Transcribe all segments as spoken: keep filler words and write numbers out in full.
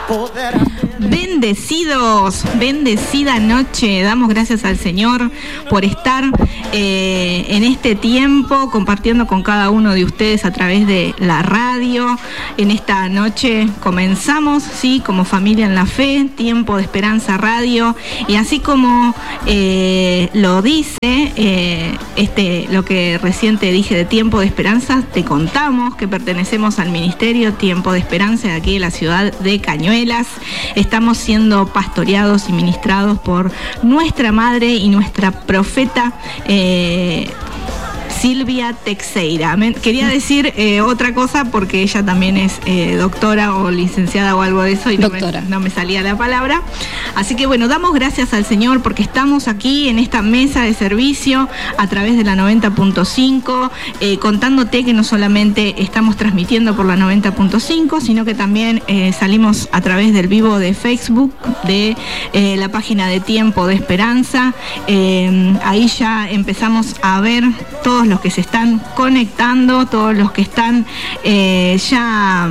Bendecidos, bendecida noche. Damos gracias al Señor por estar eh, en este tiempo compartiendo con cada uno de ustedes a través de la radio. En esta noche comenzamos, sí, como familia en la fe, Tiempo de Esperanza Radio, y así como eh, lo dice eh, este, lo que recién te dije de Tiempo de Esperanza, te contamos que pertenecemos al Ministerio Tiempo de Esperanza de aquí de la ciudad de Cañuelas. Estamos siendo pastoreados y ministrados por nuestra madre y nuestra profeta eh, Silvia Teixeira. Me, quería decir eh, otra cosa porque ella también es eh, doctora o licenciada o algo de eso y no me, no me salía la palabra. Así que bueno, damos gracias al Señor porque estamos aquí en esta mesa de servicio a través de la noventa punto cinco, eh, contándote que no solamente estamos transmitiendo por la noventa punto cinco, sino que también eh, salimos a través del vivo de Facebook, de eh, la página de Tiempo de Esperanza. Eh, ahí ya empezamos a ver todos los que se están conectando, todos los que están eh, ya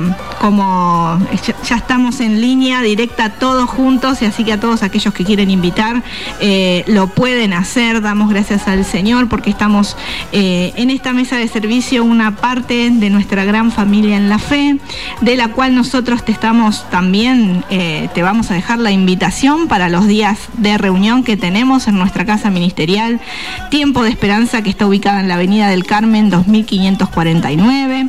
como ya, ya estamos en línea directa todos juntos, y así que a todos aquellos que quieren invitar eh, lo pueden hacer. Damos gracias al Señor porque estamos eh, en esta mesa de servicio, una parte de nuestra gran familia en la fe, de la cual nosotros te estamos también, eh, te vamos a dejar la invitación para los días de reunión que tenemos en nuestra casa ministerial Tiempo de Esperanza, que está ubicada en la Avenida del Carmen dos mil quinientos cuarenta y nueve.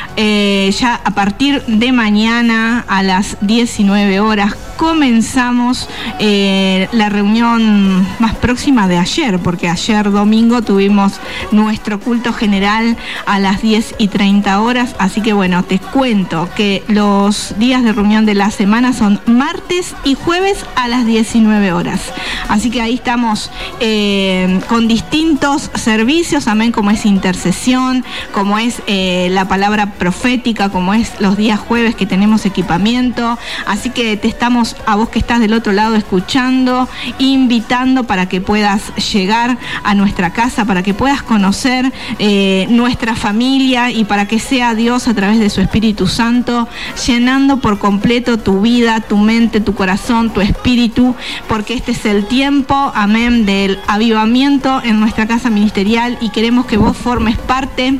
Eh, ya a partir de mañana a las diecinueve horas comenzamos eh, la reunión más próxima de ayer, porque ayer domingo tuvimos nuestro culto general a las diez y treinta horas, así que bueno, te cuento que los días de reunión de la semana son martes y jueves a las diecinueve horas, así que ahí estamos eh, con distintos servicios, amén, como es intercesión, como es eh, la palabra profética, como es los días jueves que tenemos equipamiento, así que te estamos, a vos que estás del otro lado escuchando, invitando para que puedas llegar a nuestra casa, para que puedas conocer eh, nuestra familia y para que sea Dios a través de su Espíritu Santo llenando por completo tu vida, tu mente, tu corazón, tu espíritu, porque este es el tiempo, amén, del avivamiento en nuestra casa ministerial, y queremos que vos formes parte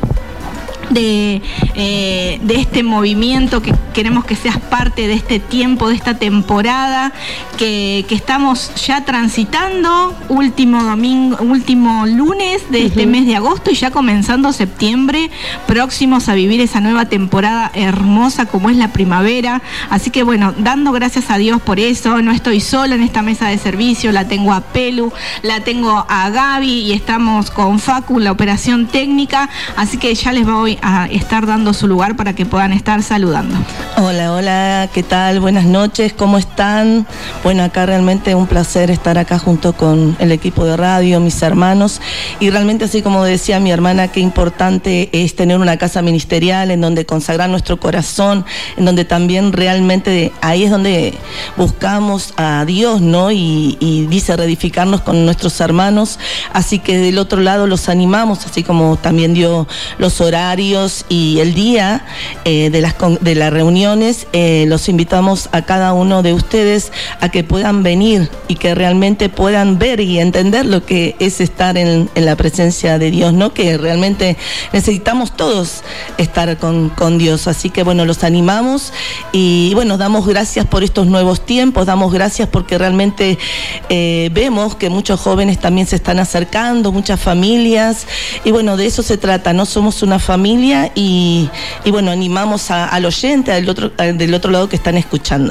De, eh, de este movimiento, que queremos que seas parte de este tiempo, de esta temporada que, que estamos ya transitando, último domingo, último lunes de este uh-huh. mes de agosto, y ya comenzando septiembre, próximos a vivir esa nueva temporada hermosa como es la primavera. Así que bueno, dando gracias a Dios por eso. No estoy sola en esta mesa de servicio, la tengo a Pelu, la tengo a Gaby y estamos con Facu, la operación técnica, así que ya les voy a estar dando su lugar para que puedan estar saludando. Hola, hola, ¿qué tal? Buenas noches, ¿cómo están? Bueno, acá realmente un placer estar acá junto con el equipo de radio, mis hermanos, y realmente así como decía mi hermana, qué importante es tener una casa ministerial en donde consagrar nuestro corazón, en donde también realmente ahí es donde buscamos a Dios, ¿no? Y, y dice reedificarnos con nuestros hermanos, así que del otro lado los animamos, así como también dio los horarios y el día eh, de las de las reuniones, eh, los invitamos a cada uno de ustedes a que puedan venir y que realmente puedan ver y entender lo que es estar en, en la presencia de Dios, ¿no? Que realmente necesitamos todos estar con, con Dios, así que bueno, los animamos y bueno, damos gracias por estos nuevos tiempos, damos gracias porque realmente eh, vemos que muchos jóvenes también se están acercando, muchas familias, y bueno, de eso se trata, ¿no? Somos una familia y, y bueno, animamos a, al oyente del otro, del otro lado que están escuchando.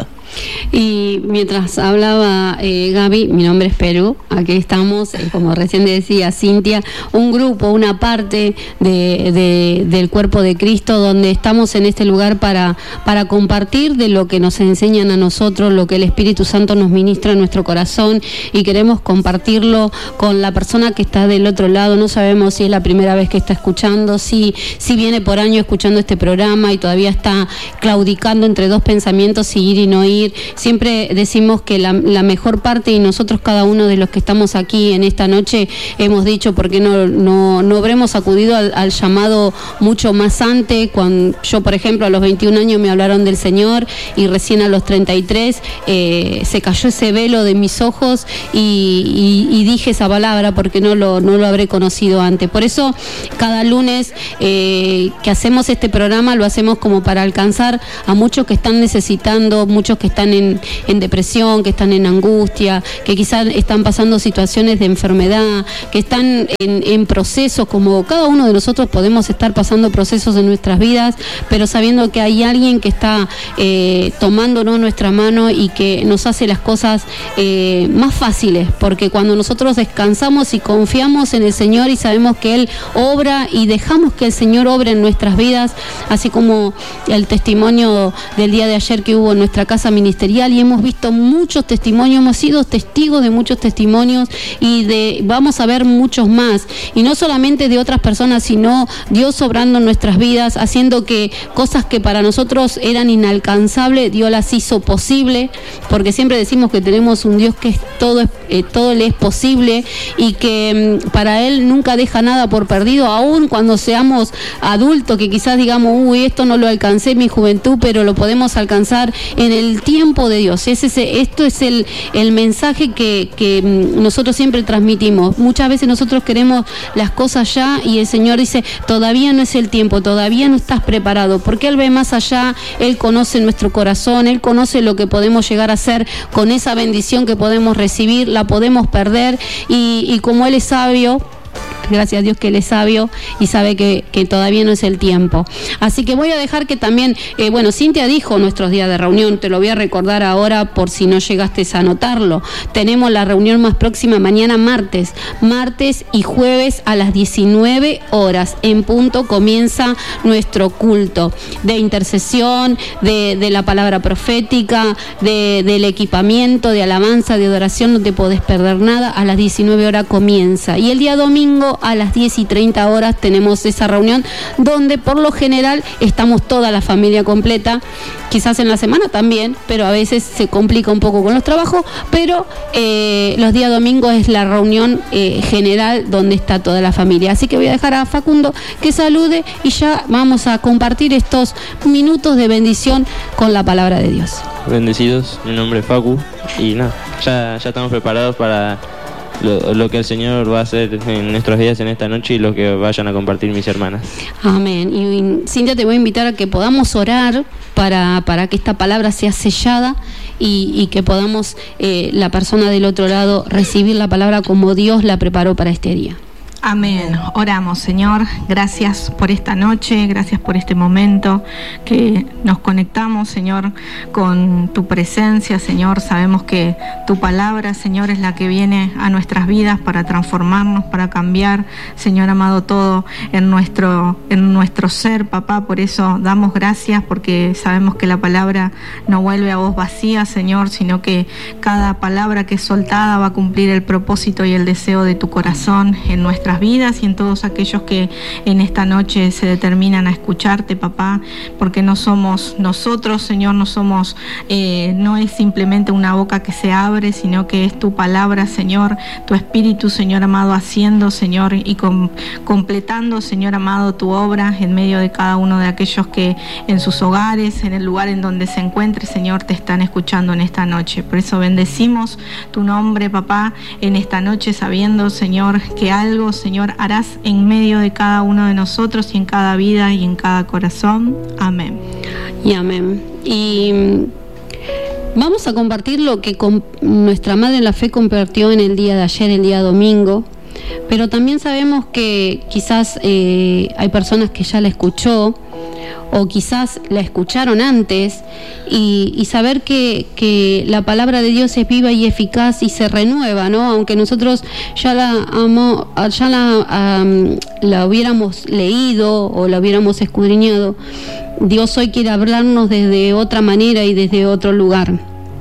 Y mientras hablaba eh, Gaby, mi nombre es Perú, aquí estamos, eh, como recién decía Cintia, un grupo, una parte de, de, del cuerpo de Cristo, donde estamos en este lugar para, para compartir de lo que nos enseñan a nosotros, lo que el Espíritu Santo nos ministra en nuestro corazón, y queremos compartirlo con la persona que está del otro lado. No sabemos si es la primera vez que está escuchando, si, si viene por año escuchando este programa y todavía está claudicando entre dos pensamientos, si ir y no ir, venir. Siempre decimos que la, la mejor parte, y nosotros cada uno de los que estamos aquí en esta noche hemos dicho, ¿por qué no, no, no habremos acudido al, al llamado mucho más antes? Cuando yo, por ejemplo, a los veintiún años me hablaron del Señor, y recién a los treinta y tres eh, se cayó ese velo de mis ojos y, y, y dije esa palabra, porque no lo, no lo habré conocido antes. Por eso cada lunes eh, que hacemos este programa lo hacemos como para alcanzar a muchos que están necesitando, muchos que están en, en depresión, que están en angustia, que quizás están pasando situaciones de enfermedad, que están en, en procesos, como cada uno de nosotros podemos estar pasando procesos en nuestras vidas, pero sabiendo que hay alguien que está eh, tomándonos nuestra mano y que nos hace las cosas eh, más fáciles, porque cuando nosotros descansamos y confiamos en el Señor y sabemos que Él obra y dejamos que el Señor obre en nuestras vidas, así como el testimonio del día de ayer que hubo en nuestra casa ministerial, y hemos visto muchos testimonios, hemos sido testigos de muchos testimonios, y de vamos a ver muchos más, y no solamente de otras personas, sino Dios obrando en nuestras vidas, haciendo que cosas que para nosotros eran inalcanzables, Dios las hizo posible, porque siempre decimos que tenemos un Dios que es todo, eh, todo le es posible, y que mm, para Él nunca deja nada por perdido, aún cuando seamos adultos, que quizás digamos, uy, esto no lo alcancé en mi juventud, pero lo podemos alcanzar en el tiempo de Dios. Es ese, esto es el, el mensaje que, que nosotros siempre transmitimos. Muchas veces nosotros queremos las cosas ya, y el Señor dice, todavía no es el tiempo, todavía no estás preparado, porque Él ve más allá, Él conoce nuestro corazón, Él conoce lo que podemos llegar a hacer con esa bendición que podemos recibir, la podemos perder, y, y como Él es sabio, gracias a Dios que Él es sabio y sabe que, que todavía no es el tiempo. Así que voy a dejar que también, eh, bueno, Cintia dijo nuestros días de reunión, te lo voy a recordar ahora por si no llegaste a anotarlo. Tenemos la reunión más próxima mañana martes, martes y jueves a las diecinueve horas en punto comienza nuestro culto de intercesión, de, de la palabra profética, de, del equipamiento, de alabanza, de adoración. No te podés perder nada, a las diecinueve horas comienza. Y el día domingo a las diez y treinta horas tenemos esa reunión donde por lo general estamos toda la familia completa, quizás en la semana también, pero a veces se complica un poco con los trabajos, pero eh, los días domingos es la reunión eh, general donde está toda la familia. Así que voy a dejar a Facundo que salude y ya vamos a compartir estos minutos de bendición con la palabra de Dios. Bendecidos, mi nombre es Facu y nada, ya, ya estamos preparados para Lo, lo que el Señor va a hacer en nuestros días, en esta noche, y lo que vayan a compartir mis hermanas. Amén. Y Cintia, te voy a invitar a que podamos orar para, para que esta palabra sea sellada y, y que podamos, eh, la persona del otro lado, recibir la palabra como Dios la preparó para este día. Amén. Oramos, Señor. Gracias por esta noche, gracias por este momento que nos conectamos, Señor, con tu presencia, Señor. Sabemos que tu palabra, Señor, es la que viene a nuestras vidas para transformarnos, para cambiar, Señor amado, todo en nuestro, en nuestro ser, papá. Por eso damos gracias, porque sabemos que la palabra no vuelve a vos vacía, Señor, sino que cada palabra que es soltada va a cumplir el propósito y el deseo de tu corazón en nuestras vidas y en todos aquellos que en esta noche se determinan a escucharte, papá, porque no somos nosotros, Señor, no somos, eh, no es simplemente una boca que se abre, sino que es tu palabra, Señor, tu espíritu, Señor amado, haciendo, Señor, y com, completando, Señor amado, tu obra en medio de cada uno de aquellos que en sus hogares, en el lugar en donde se encuentre, Señor, te están escuchando en esta noche. Por eso bendecimos tu nombre, papá, en esta noche, sabiendo, Señor, que algo, Señor, harás en medio de cada uno de nosotros y en cada vida y en cada corazón. Amén. Y amén. Y vamos a compartir lo que con nuestra Madre en la Fe compartió en el día de ayer, el día domingo, pero también sabemos que quizás eh, hay personas que ya la escuchó o quizás la escucharon antes, y, y saber que, que la palabra de Dios es viva y eficaz y se renueva, ¿no? Aunque nosotros ya la amo, ya la, um, la hubiéramos leído o la hubiéramos escudriñado, Dios hoy quiere hablarnos desde otra manera y desde otro lugar.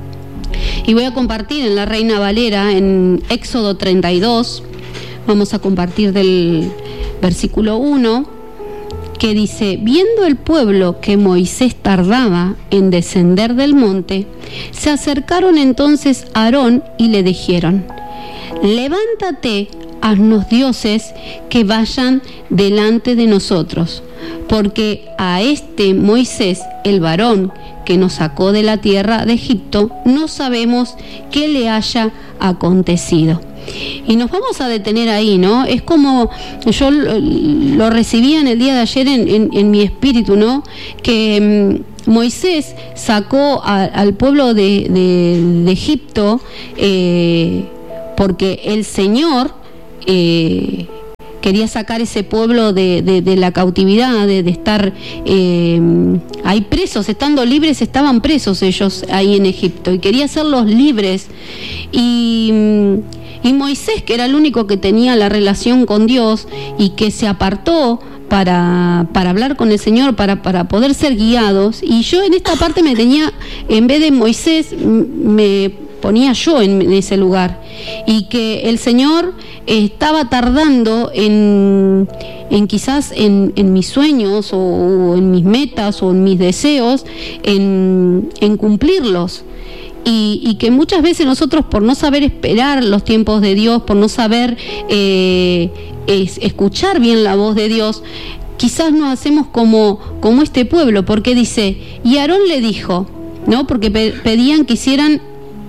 Y voy a compartir en la Reina Valera, en Éxodo treinta y dos, vamos a compartir del versículo uno, que dice: viendo el pueblo que Moisés tardaba en descender del monte, se acercaron entonces a Aarón y le dijeron: levántate, haznos dioses que vayan delante de nosotros, porque a este Moisés, el varón que nos sacó de la tierra de Egipto, no sabemos qué le haya acontecido. Y nos vamos a detener ahí, ¿no? Es como yo lo, lo recibía en el día de ayer en, en, en mi espíritu, ¿no? Que um, Moisés sacó a, al pueblo de, de, de Egipto eh, porque el Señor eh, quería sacar ese pueblo de, de, de la cautividad, de, de estar eh, ahí presos, estando libres, estaban presos ellos ahí en Egipto, y quería hacerlos libres. Y... Y Moisés, que era el único que tenía la relación con Dios y que se apartó para, para hablar con el Señor, para, para poder ser guiados, y yo en esta parte me tenía, en vez de Moisés, me ponía yo en ese lugar, y que el Señor estaba tardando en, en quizás en, en mis sueños o, o en mis metas o en mis deseos, en, en cumplirlos. Y, y que muchas veces nosotros, por no saber esperar los tiempos de Dios, por no saber eh, es, escuchar bien la voz de Dios, quizás nos hacemos como, como este pueblo, porque dice: y Aarón le dijo, ¿no? Porque pe- pedían que hicieran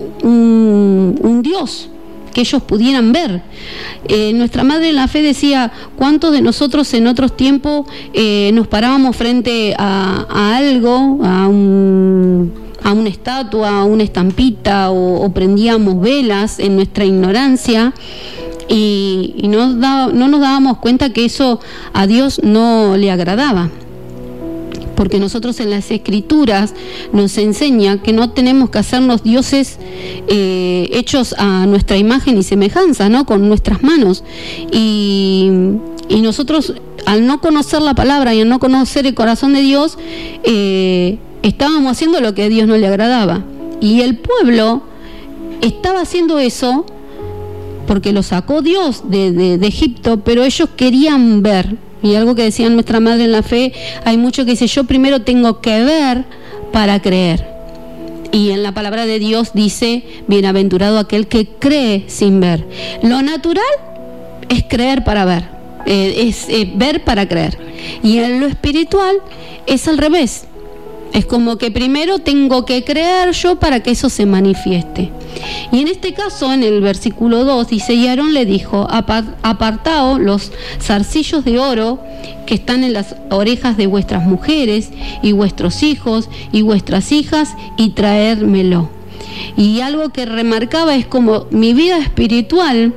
un, un Dios que ellos pudieran ver. Eh, nuestra madre en la fe decía: ¿cuántos de nosotros en otros tiempos eh, nos parábamos frente a, a algo, a un... a una estatua, a una estampita, o, o prendíamos velas en nuestra ignorancia, y, y no, da, no nos dábamos cuenta que eso a Dios no le agradaba? Porque nosotros en las Escrituras nos enseña que no tenemos que hacernos dioses eh, hechos a nuestra imagen y semejanza, ¿no? Con nuestras manos. Y, y nosotros, al no conocer la palabra y al no conocer el corazón de Dios, eh, estábamos haciendo lo que a Dios no le agradaba. Y el pueblo estaba haciendo eso porque lo sacó Dios de, de, de Egipto, pero ellos querían ver. Y algo que decía nuestra madre en la fe, hay mucho que dice: yo primero tengo que ver para creer. Y en la palabra de Dios dice: bienaventurado aquel que cree sin ver. Lo natural es creer para ver, eh, es eh, ver para creer. Y en lo espiritual es al revés. Es como que primero tengo que creer yo para que eso se manifieste. Y en este caso, en el versículo dos, dice: y Aarón le dijo: apartaos los zarcillos de oro que están en las orejas de vuestras mujeres y vuestros hijos y vuestras hijas, y traérmelo. Y algo que remarcaba es como mi vida espiritual,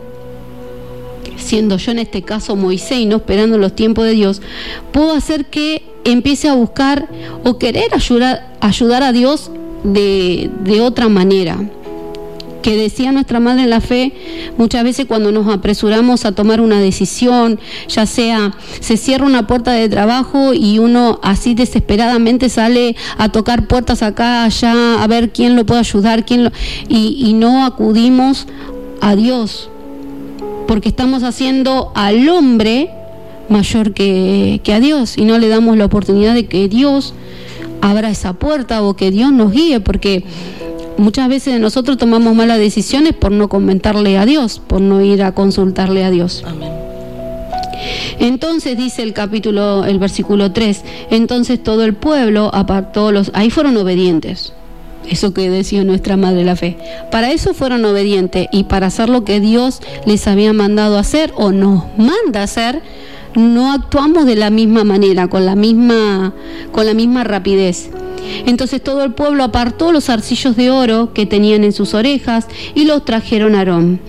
siendo yo en este caso Moisés y no esperando los tiempos de Dios, puedo hacer que empiece a buscar o querer ayudar, ayudar a Dios de, de otra manera. Que decía nuestra madre en la fe, muchas veces cuando nos apresuramos a tomar una decisión, ya sea se cierra una puerta de trabajo y uno así desesperadamente sale a tocar puertas acá, allá, a ver quién lo puede ayudar, quién lo, y, y no acudimos a Dios, porque estamos haciendo al hombre mayor que, que a Dios, y no le damos la oportunidad de que Dios abra esa puerta o que Dios nos guíe, porque muchas veces nosotros tomamos malas decisiones por no comentarle a Dios, por no ir a consultarle a Dios. Amén. Entonces dice el capítulo, el versículo tres, entonces todo el pueblo apartó los, ahí fueron obedientes. Eso que decía nuestra madre la fe. Para eso fueron obedientes, y para hacer lo que Dios les había mandado hacer o nos manda hacer, no actuamos de la misma manera, con la misma, con la misma rapidez. Entonces todo el pueblo apartó los zarcillos de oro que tenían en sus orejas y los trajeron a Aarón.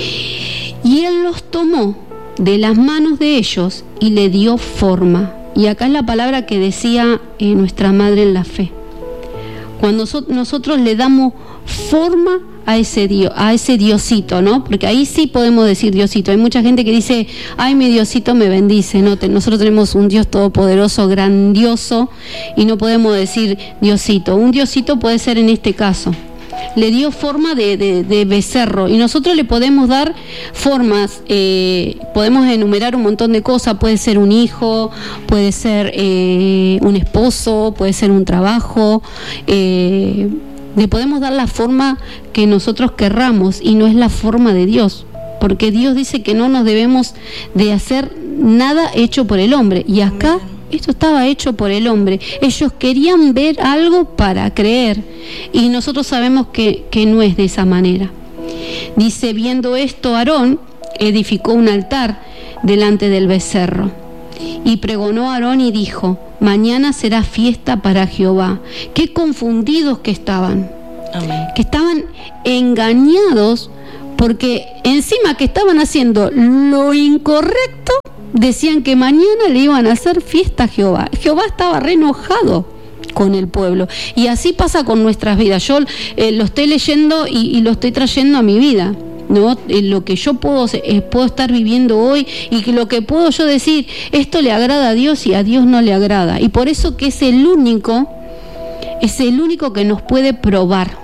Y él los tomó de las manos de ellos y le dio forma. Y acá es la palabra que decía eh, nuestra madre en la fe. Cuando so- nosotros le damos forma a ese Dios, a ese Diosito, ¿no? Porque ahí sí podemos decir Diosito. Hay mucha gente que dice: ay, mi Diosito me bendice. No, Te, nosotros tenemos un Dios todopoderoso, grandioso, y no podemos decir Diosito. Un Diosito puede ser en este caso. le dio forma de, de, de becerro, y nosotros le podemos dar formas, eh, podemos enumerar un montón de cosas, puede ser un hijo, puede ser eh, un esposo, puede ser un trabajo, eh, le podemos dar la forma que nosotros querramos, y no es la forma de Dios, porque Dios dice que no nos debemos de hacer nada hecho por el hombre, y acá esto estaba hecho por el hombre. Ellos querían ver algo para creer, y nosotros sabemos que, que no es de esa manera. Dice, viendo esto, Aarón edificó un altar delante del becerro, y pregonó a Aarón y dijo, mañana será fiesta para Jehová. Qué confundidos que estaban. Amén. Que estaban engañados, porque encima que estaban haciendo lo incorrecto, decían que mañana le iban a hacer fiesta a Jehová. Jehová estaba re enojado con el pueblo, y así pasa con nuestras vidas. Yo eh, lo estoy leyendo y, y lo estoy trayendo a mi vida, ¿no? Eh, lo que yo puedo, eh, puedo estar viviendo hoy, y que lo que puedo yo decir, esto le agrada a Dios y a Dios no le agrada, y por eso que es el único, es el único que nos puede probar.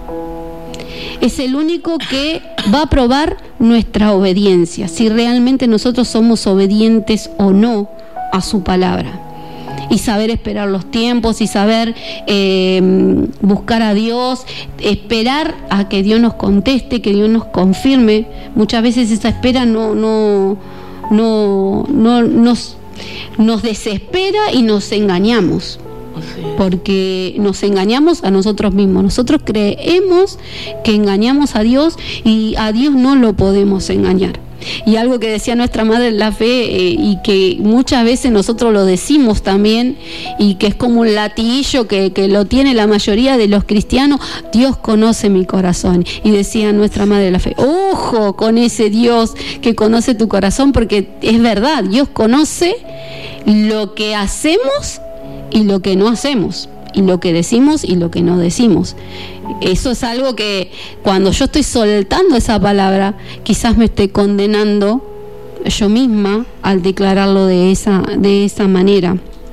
Es el único que va a probar nuestra obediencia, si realmente nosotros somos obedientes o no a su palabra. Y saber esperar los tiempos, y saber eh, buscar a Dios, esperar a que Dios nos conteste, que Dios nos confirme. Muchas veces esa espera no, no, no, no nos, nos desespera y nos engañamos. Porque nos engañamos a nosotros mismos. Nosotros creemos que engañamos a Dios, y a Dios no lo podemos engañar. Y algo que decía nuestra madre en la fe, eh, y que muchas veces nosotros lo decimos también, y que es como un latiguillo que, que lo tiene la mayoría de los cristianos: Dios conoce mi corazón. Y decía nuestra madre de la fe, ojo con ese Dios que conoce tu corazón, porque es verdad, Dios conoce lo que hacemos y lo que no hacemos, y lo que decimos y lo que no decimos. Eso es algo que cuando yo estoy soltando esa palabra, quizás me esté condenando yo misma al declararlo de esa, de esa manera.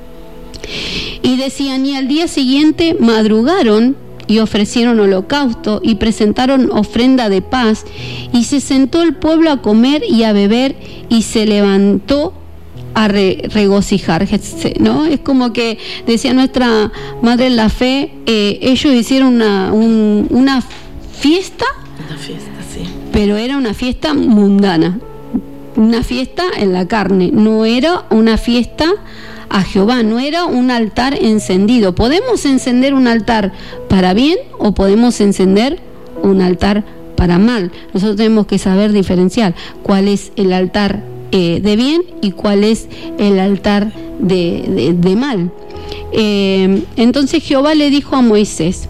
Y decían, y al día siguiente madrugaron y ofrecieron holocausto y presentaron ofrenda de paz, y se sentó el pueblo a comer y a beber, y se levantó a re, regocijarse, ¿no? Es como que decía nuestra madre en la fe, eh, ellos hicieron una, un, una fiesta, una fiesta, sí, pero era una fiesta mundana, una fiesta en la carne, no era una fiesta a Jehová, no era un altar encendido. Podemos encender un altar para bien, o podemos encender un altar para mal. Nosotros tenemos que saber diferenciar cuál es el altar Eh, de bien y cuál es el altar de, de, de mal. Eh, entonces Jehová le dijo a Moisés,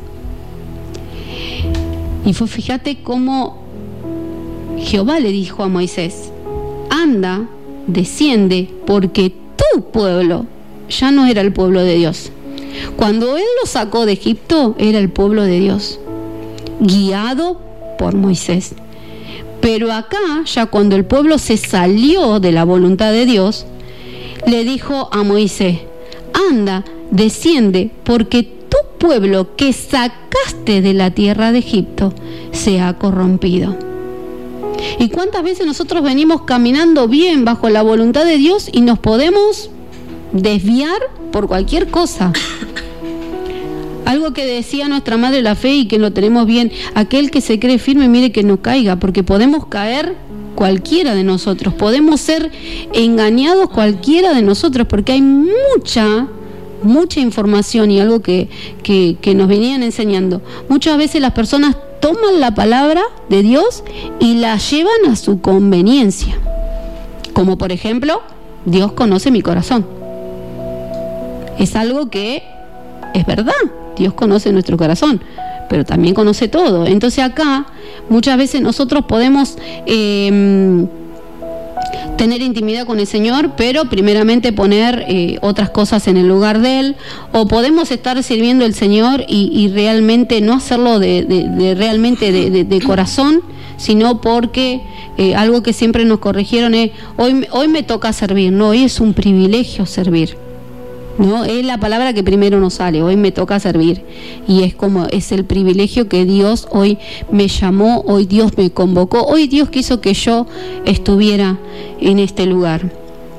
y fue, fíjate cómo Jehová le dijo a Moisés, anda, desciende, porque tu pueblo ya no era el pueblo de Dios. Cuando él lo sacó de Egipto, era el pueblo de Dios, guiado por Moisés. Pero acá, ya cuando el pueblo se salió de la voluntad de Dios, le dijo a Moisés, anda, desciende, porque tu pueblo que sacaste de la tierra de Egipto se ha corrompido. ¿Y cuántas veces nosotros venimos caminando bien bajo la voluntad de Dios y nos podemos desviar por cualquier cosa? Algo que decía nuestra madre la fe, y que lo tenemos bien, aquel que se cree firme, mire que no caiga, porque podemos caer cualquiera de nosotros, podemos ser engañados cualquiera de nosotros, porque hay mucha, mucha información, y algo que, que, que nos venían enseñando. Muchas veces las personas toman la palabra de Dios y la llevan a su conveniencia, como por ejemplo, Dios conoce mi corazón. Es algo que es verdad. Dios conoce nuestro corazón, pero también conoce todo. Entonces acá muchas veces nosotros podemos eh, tener intimidad con el Señor, pero primeramente poner eh, otras cosas en el lugar de Él, o podemos estar sirviendo al Señor y, y realmente no hacerlo de, de, de realmente de, de, de corazón, sino porque eh, algo que siempre nos corrigieron es, hoy, hoy me toca servir. No, hoy es un privilegio servir. ¿no? Es la palabra que primero nos sale. Hoy me toca servir y es como es el privilegio que Dios hoy me llamó, hoy Dios me convocó, hoy Dios quiso que yo estuviera en este lugar.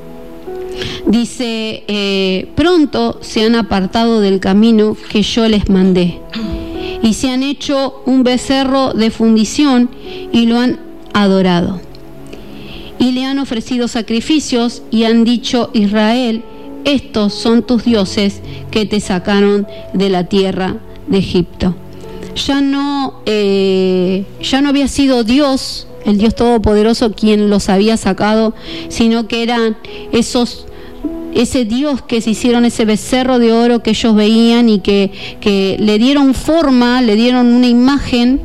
Dice, eh, pronto se han apartado del camino que yo les mandé y se han hecho un becerro de fundición y lo han adorado y le han ofrecido sacrificios y han dicho: Israel, estos son tus dioses que te sacaron de la tierra de Egipto. Ya no, eh, ya no había sido Dios, el Dios Todopoderoso, quien los había sacado, sino que eran esos, ese Dios que se hicieron, ese becerro de oro que ellos veían y que, que le dieron forma, le dieron una imagen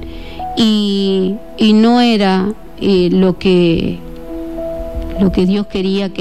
y, y no era eh, lo que, lo que Dios quería que